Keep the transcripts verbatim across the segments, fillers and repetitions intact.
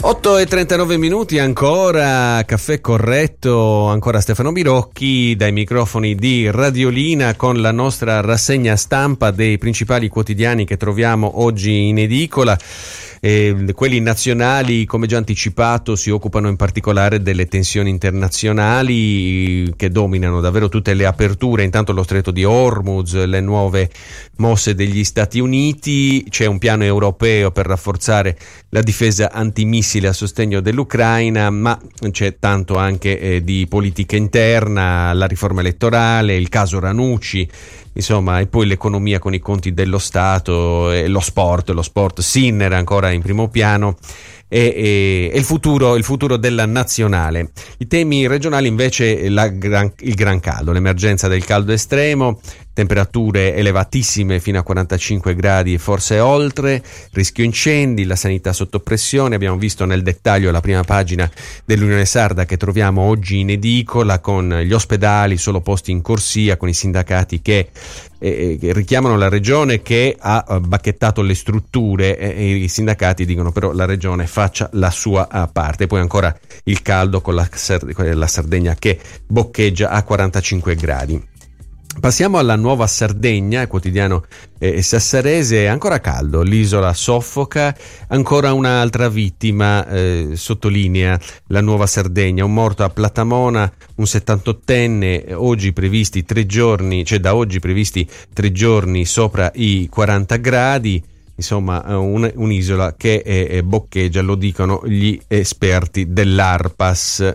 otto e trentanove minuti, ancora Caffè Corretto, ancora Stefano Birocchi dai microfoni di Radiolina con la nostra rassegna stampa dei principali quotidiani che troviamo oggi in edicola. Eh, quelli nazionali, come già anticipato, si occupano in particolare delle tensioni internazionali che dominano davvero tutte le aperture. Intanto lo stretto di Hormuz, le nuove mosse degli Stati Uniti, c'è un piano europeo per rafforzare la difesa antimissile a sostegno dell'Ucraina, ma c'è tanto anche eh, di politica interna, la riforma elettorale, il caso Ranucci, insomma, e poi l'economia con i conti dello Stato, e lo sport, lo sport Sinner ancora in primo piano, e, e, e il futuro, il futuro della nazionale. I temi regionali invece, la gran, il gran caldo, l'emergenza del caldo estremo, temperature elevatissime fino a quarantacinque gradi e forse oltre, rischio incendi, la sanità sotto pressione. Abbiamo visto nel dettaglio la prima pagina dell'Unione Sarda che troviamo oggi in edicola, con gli ospedali solo posti in corsia, con i sindacati che, eh, che richiamano la regione che ha bacchettato le strutture, eh, e i sindacati dicono però la regione faccia la sua parte. Poi ancora il caldo con la, la Sardegna che boccheggia a quarantacinque gradi. Passiamo alla Nuova Sardegna, quotidiano eh, sassarese. Ancora caldo, l'isola soffoca, ancora un'altra vittima, eh, sottolinea la Nuova Sardegna, un morto a Platamona, un settantottenne, oggi previsti tre giorni, cioè da oggi previsti tre giorni sopra i quaranta gradi. Insomma, un, un'isola che eh, boccheggia, lo dicono gli esperti dell'ARPAS.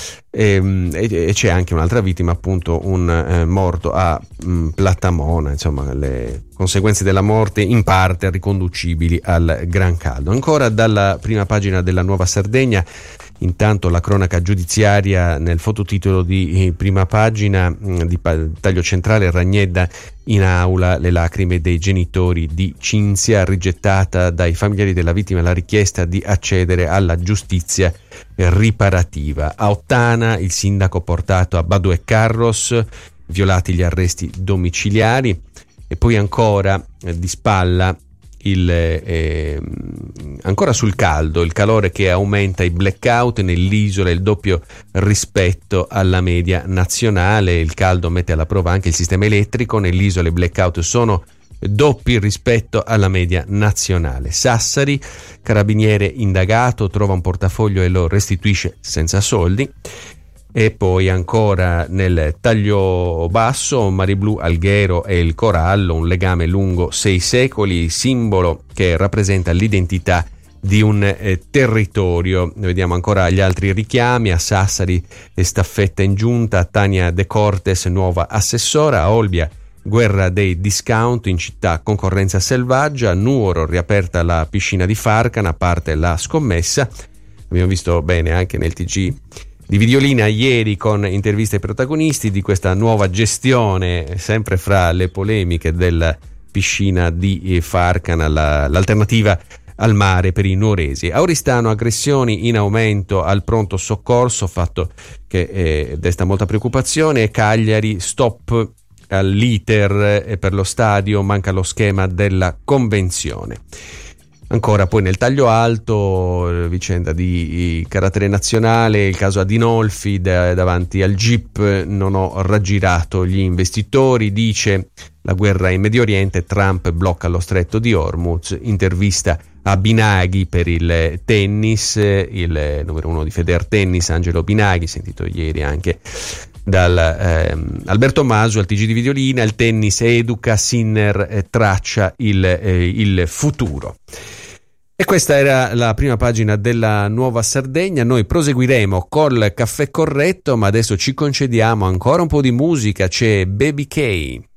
E, e c'è anche un'altra vittima, appunto un eh, morto a mh, Platamona. Insomma, le conseguenze della morte in parte riconducibili al gran caldo. Ancora dalla prima pagina della Nuova Sardegna, intanto la cronaca giudiziaria nel fototitolo di prima pagina, mh, di taglio centrale: Ragnedda in aula, le lacrime dei genitori di Cinzia, rigettata dai familiari della vittima la richiesta di accedere alla giustizia riparativa. A Ottana il sindaco portato a Baduè Carros, violati gli arresti domiciliari. E poi ancora eh, di spalla il eh, ancora sul caldo, il calore che aumenta, i blackout nell'isola, il doppio rispetto alla media nazionale. Il caldo mette alla prova anche il sistema elettrico, nell'isola i blackout sono doppi rispetto alla media nazionale. Sassari, carabiniere indagato, trova un portafoglio e lo restituisce senza soldi. E poi ancora nel taglio basso, Mariblu Alghero e il corallo, un legame lungo sei secoli, simbolo che rappresenta l'identità di un eh, territorio. Vediamo ancora gli altri richiami: a Sassari staffetta in giunta, Tania De Cortes nuova assessora, a Olbia guerra dei discount, in città concorrenza selvaggia, a Nuoro riaperta la piscina di Farcana, a parte la scommessa. Abbiamo visto bene anche nel T G di Videolina ieri, con interviste ai protagonisti di questa nuova gestione, sempre fra le polemiche della piscina di Farcana, la, l'alternativa al mare per i nuoresi. A Oristano aggressioni in aumento al pronto soccorso, fatto che eh, desta molta preoccupazione. E Cagliari, stop all'iter per lo stadio, manca lo schema della convenzione. Ancora poi nel taglio alto, vicenda di carattere nazionale, il caso Adinolfi, davanti al G I P non ho raggirato gli investitori, dice la guerra in Medio Oriente, Trump blocca lo stretto di Hormuz. Intervista a Binaghi per il tennis, il numero uno di Feder Tennis, Angelo Binaghi, sentito ieri anche dal ehm, Alberto Maso al T G di Videolina. Il tennis educa, Sinner eh, traccia il, eh, il futuro. E questa era la prima pagina della Nuova Sardegna. Noi proseguiremo col Caffè Corretto, ma adesso ci concediamo ancora un po' di musica. C'è Baby K.